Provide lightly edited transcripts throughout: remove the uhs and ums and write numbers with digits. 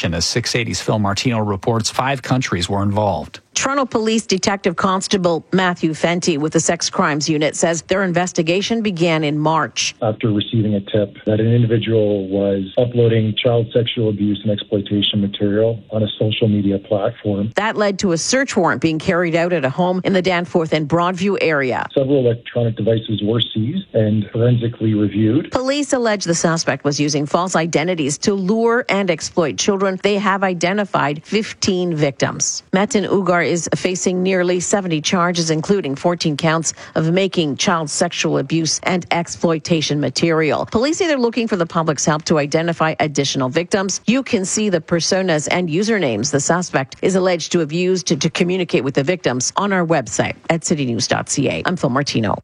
investigation. As 680's Phil Martino reports, 5 countries were involved. Toronto Police Detective Constable Matthew Fenty with the Sex Crimes Unit says their investigation began in March. After receiving a tip that an individual was uploading child sexual abuse and exploitation material on a social media platform. That led to a search warrant being carried out at a home in the Danforth and Broadview area. Several electronic devices were seized and forensically reviewed. Police allege the suspect was using false identities to lure and exploit children. They have identified 15 victims. Metin Ugar is facing nearly 70 charges, including 14 counts of making child sexual abuse and exploitation material. Police say they're looking for the public's help to identify additional victims. You can see the personas and usernames the suspect is alleged to have used to communicate with the victims on our website at citynews.ca. I'm Phil Martino.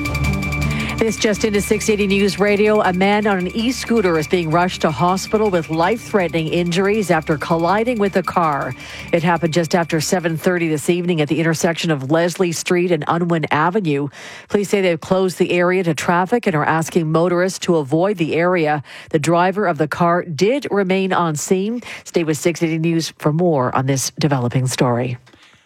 This just into 680 News Radio. A man on an e-scooter is being rushed to hospital with life-threatening injuries after colliding with a car. It happened just after 7:30 this evening at the intersection of Leslie Street and Unwin Avenue. Police say they've closed the area to traffic and are asking motorists to avoid the area. The driver of the car did remain on scene. Stay with 680 News for more on this developing story.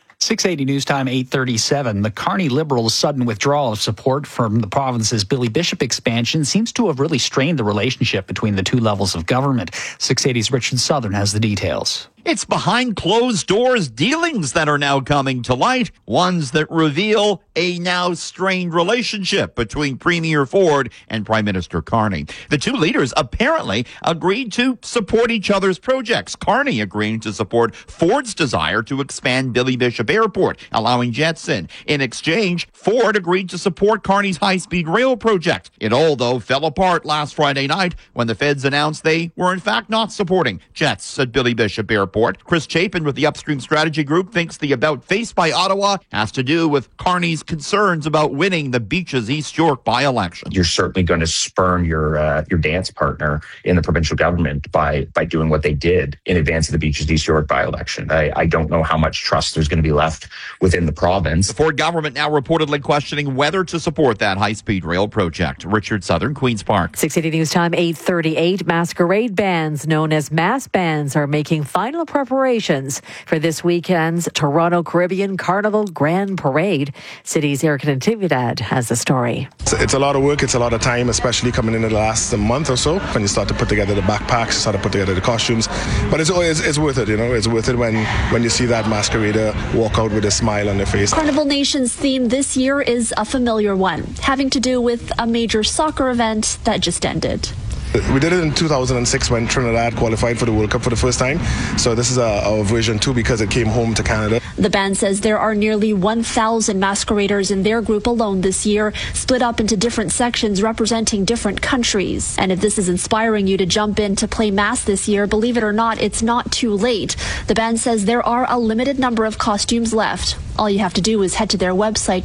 680 News Time, 8:37. The Carney Liberals' sudden withdrawal of support from the province's Billy Bishop expansion seems to have really strained the relationship between the two levels of government. 680's Richard Southern has the details. It's behind closed doors dealings that are now coming to light, ones that reveal a now strained relationship between Premier Ford and Prime Minister Carney. The two leaders apparently agreed to support each other's projects. Carney agreeing to support Ford's desire to expand Billy Bishop Airport, allowing jets in. In exchange, Ford agreed to support Carney's high-speed rail project. It all, though, fell apart last Friday night when the feds announced they were in fact not supporting jets at Billy Bishop Airport. Chris Chapin with the Upstream Strategy Group thinks the about-face by Ottawa has to do with Carney's concerns about winning the Beaches East York by-election. You're certainly going to spurn your dance partner in the provincial government by doing what they did in advance of the Beaches East York by-election. I don't know how much trust there's going to be left within the province. The Ford government now reportedly questioning whether to support that high-speed rail project. Richard Southern, Queen's Park. 680 News Time, 8:38. Masquerade bands known as mass bands are making final preparations for this weekend's Toronto Caribbean Carnival Grand Parade. City's Eric Natividad has the story. It's a lot of work, it's a lot of time, especially coming into the last month or so when you start to put together the backpacks, start to put together the costumes. But it's worth it, it's worth it when you see that masquerader walk out with a smile on their face. Carnival Nation's theme this year is a familiar one, having to do with a major soccer event that just ended. We did it in 2006 when Trinidad qualified for the World Cup for the first time. So this is our version 2 because it came home to Canada. The band says there are nearly 1,000 masqueraders in their group alone this year, split up into different sections representing different countries. And if this is inspiring you to jump in to play mass this year, believe it or not, it's not too late. The band says there are a limited number of costumes left. All you have to do is head to their website,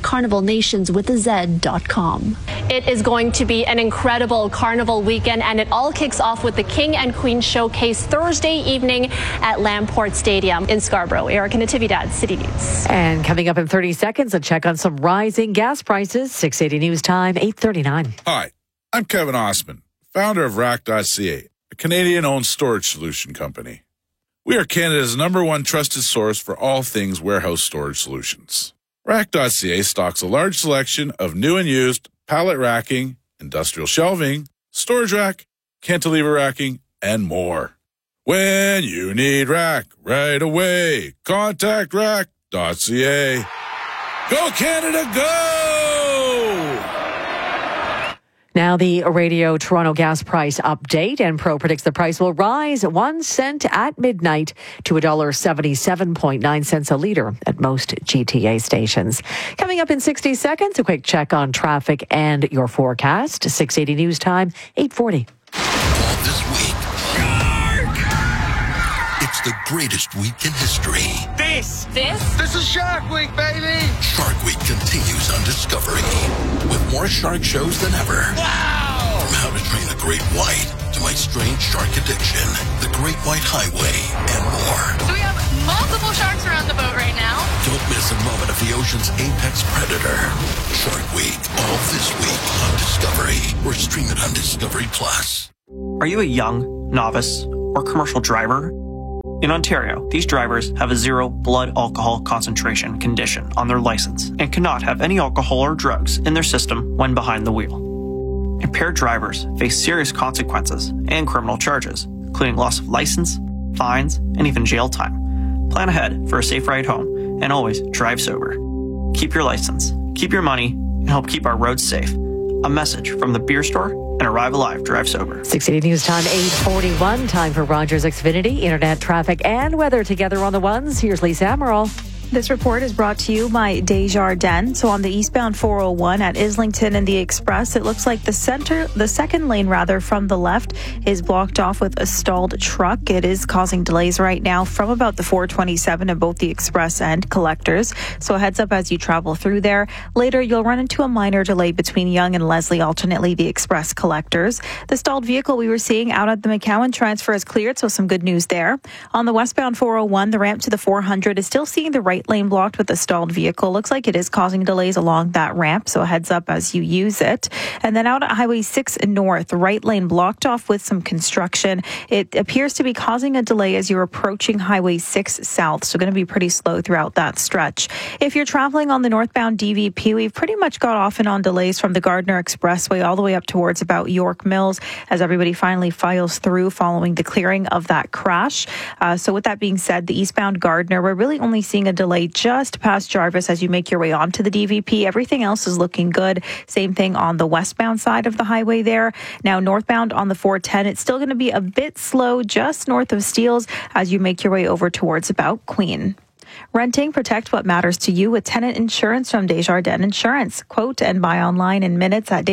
carnivalnationswithaz.com. It is going to be an incredible carnival weekend, and it all kicks off with the King and Queen Showcase Thursday evening at Lamport Stadium in Scarborough. Erica Natividad, City News. And coming up in 30 seconds, a check on some rising gas prices. 680 News Time, 8:39. Hi, I'm Kevin Osman, founder of Rack.ca, a Canadian-owned storage solution company. We are Canada's #1 trusted source for all things warehouse storage solutions. Rack.ca stocks a large selection of new and used pallet racking, industrial shelving, storage rack, cantilever racking, and more. When you need rack right away, contact Rack.ca. Go Canada, go! Now the Radio Toronto gas price update, and Pro predicts the price will rise 1 cent at midnight to $1.77.9 a litre at most GTA stations. Coming up in 60 seconds, a quick check on traffic and your forecast. 680 News Time, 8:40. This week, Shark! It's the greatest week in history. This is Shark Week, baby! Shark Week continues on Discovery with more shark shows than ever. Wow! From How to Train a Great White to My Strange Shark Addiction, The Great White Highway, and more. So we have multiple sharks around the boat right now. Don't miss a moment of the ocean's apex predator. Shark Week, all this week on Discovery, or stream it on Discovery Plus. Are you a young, novice, or commercial driver? In Ontario, these drivers have a 0 blood alcohol concentration condition on their license and cannot have any alcohol or drugs in their system when behind the wheel. Impaired drivers face serious consequences and criminal charges, including loss of license, fines, and even jail time. Plan ahead for a safe ride home and always drive sober. Keep your license, keep your money, and help keep our roads safe. A message from the Beer Store and Arrive Alive Drive Sober. 680 News Time, 8:41. Time for Rogers Xfinity. Internet, traffic, and weather together on the ones. Here's Lisa Amaral. This report is brought to you by Desjardins. So on the eastbound 401 at Islington and the Express, it looks like the second lane from the left is blocked off with a stalled truck. It is causing delays right now from about the 427 of both the Express and Collectors. So heads up as you travel through there. Later, you'll run into a minor delay between Yonge and Leslie, alternately the Express Collectors. The stalled vehicle we were seeing out at the McCowan transfer is cleared, so some good news there. On the westbound 401, the ramp to the 400 is still seeing the right lane blocked with a stalled vehicle. Looks like it is causing delays along that ramp, so heads up as you use it. And then out at Highway 6 North, right lane blocked off with some construction. It appears to be causing a delay as you're approaching Highway 6 South, so going to be pretty slow throughout that stretch. If you're traveling on the northbound DVP, we've pretty much got off and on delays from the Gardner Expressway all the way up towards about York Mills as everybody finally files through following the clearing of that crash. So with that being said, the eastbound Gardner, we're really only seeing a delay just past Jarvis as you make your way onto the DVP. Everything else is looking good. Same thing on the westbound side of the highway there. Now northbound on the 410, it's still going to be a bit slow just north of Steeles as you make your way over towards about Queen. Renting, protect what matters to you with tenant insurance from Desjardins Insurance. Quote and buy online in minutes at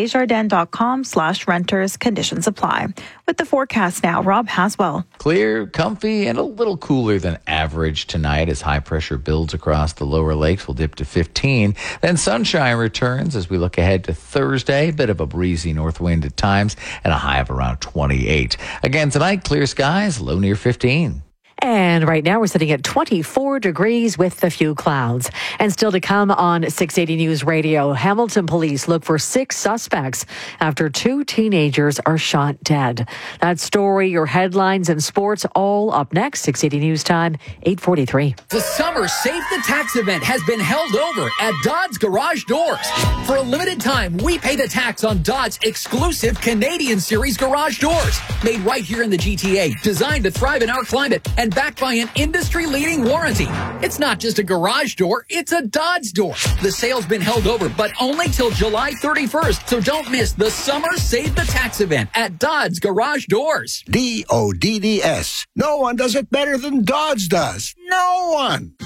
desjardins.com/renters. Conditions apply. With the forecast now, Rob Haswell. Clear, comfy, and a little cooler than average tonight as high pressure builds across the lower lakes. Will dip to 15. Then sunshine returns as we look ahead to Thursday. Bit of a breezy north wind at times and a high of around 28. Again tonight, clear skies, low near 15. And right now we're sitting at 24 degrees with a few clouds. And still to come on 680 News Radio, Hamilton police look for 6 suspects after 2 teenagers are shot dead. That story, your headlines and sports, all up next. 680 News Time, 8:43. The summer Save the Tax event has been held over at Dodds Garage Doors. For a limited time, we pay the tax on Dodds' exclusive Canadian Series garage doors. Made right here in the GTA, designed to thrive in our climate, and backed by an industry-leading warranty. It's not just a garage door, it's a Dodds door. The sale's been held over, but only till July 31st, so don't miss the Summer Save the Tax event at Dodds Garage Doors. DODDS. No one does it better than Dodds does. No one.